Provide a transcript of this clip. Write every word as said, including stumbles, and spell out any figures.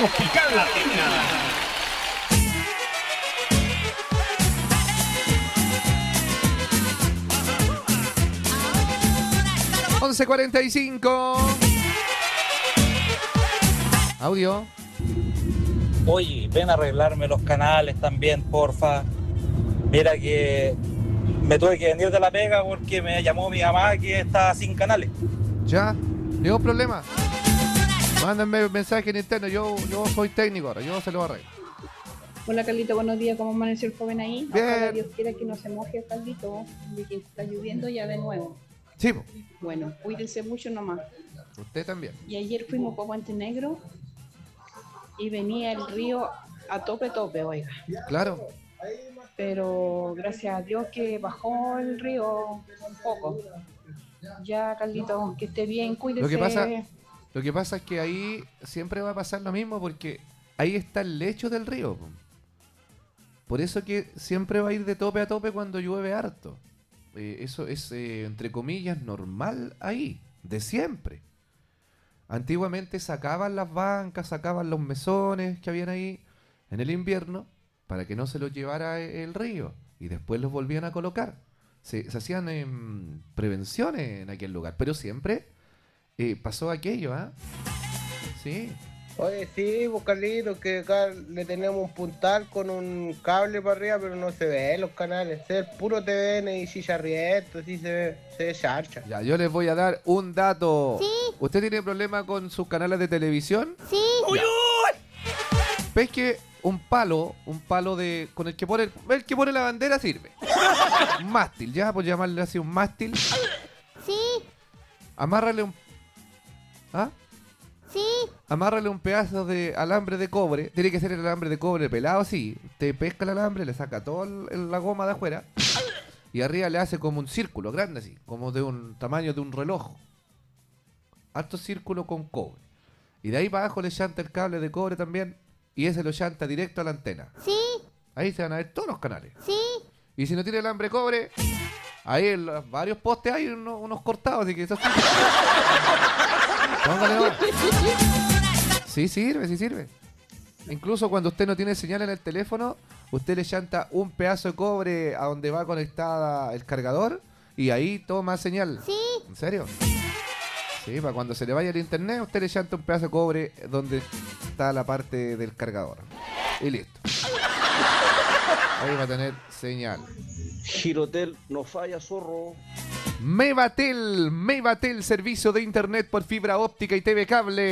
Tropical Latina. once cuarenta y cinco. Audio. Oye, ven a arreglarme los canales también, porfa. Mira que me tuve que venir de la pega porque me llamó mi mamá que está sin canales. Ya, ningún problema. Mándenme mensaje en interno, yo, yo soy técnico ahora, yo se lo arreglo. Hola Carlito, buenos días, ¿cómo amaneció el joven ahí? Bien. Ojalá Dios quiera que no se moje Carlito, de que está lloviendo ya de nuevo. Sí, po. Bueno, cuídense mucho nomás. Usted también. Y ayer fuimos por Puente Negro y venía el río a tope tope, oiga. Claro. Pero gracias a Dios que bajó el río un poco. Ya Carlito, que esté bien, cuídese. Lo que pasa, lo que pasa es que ahí siempre va a pasar lo mismo porque ahí está el lecho del río, po. Por eso que siempre va a ir de tope a tope cuando llueve harto. Eh, eso es, eh, entre comillas, normal ahí, de siempre. Antiguamente sacaban las bancas, sacaban los mesones que habían ahí en el invierno para que no se los llevara el río y después los volvían a colocar. Se, se hacían eh, prevenciones en aquel lugar, pero siempre eh, pasó aquello, ¿ah? ¿eh? Sí. Oye, sí, pues Carlitos, que acá le tenemos un puntal con un cable para arriba, pero no se ve los canales. Se ve el puro T V N y chicharrieto, sí se ve, se ve charcha. Ya, yo les voy a dar un dato. Sí. ¿Usted tiene problema con sus canales de televisión? Sí. ¡Uy, uy! Pesque un palo, un palo de con el que pone el que pone la bandera sirve. Un mástil, ya, por llamarle así un mástil. Sí. Amárrale un ¿Ah? Sí. Amárrale un pedazo de alambre de cobre. Tiene que ser el alambre de cobre pelado, sí. Te pesca el alambre, le saca toda la goma de afuera y arriba le hace como un círculo grande así, como de un tamaño de un reloj. Alto círculo con cobre. Y de ahí para abajo le llanta el cable de cobre también y ese lo llanta directo a la antena. Sí. Ahí se van a ver todos los canales. Sí. Y si no tiene alambre de cobre, ahí en los varios postes hay unos, unos cortados, así que eso sí. Póngale nomás. Sí sirve, sí sirve. Incluso cuando usted no tiene señal en el teléfono, usted le llanta un pedazo de cobre a donde va conectada el cargador y ahí toma señal. Sí. ¿En serio? Sí, para cuando se le vaya el internet, usted le llanta un pedazo de cobre donde está la parte del cargador. Y listo. Ahí va a tener señal. Girotel no falla, zorro. Mevatel, Mevatel, servicio de internet por fibra óptica y T V cable.